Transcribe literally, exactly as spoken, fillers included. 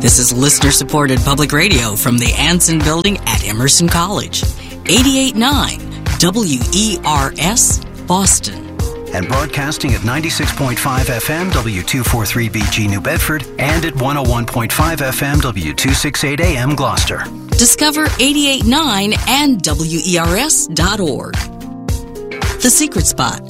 This is listener-supported public radio from the Anson Building at Emerson College. eighty-eight point nine W E R S, Boston. And broadcasting at ninety-six point five F M W two forty-three B G New Bedford and at one oh one point five F M W two sixty-eight A M Gloucester. Discover eighty-eight point nine and W E R S dot org. The Secret Spot,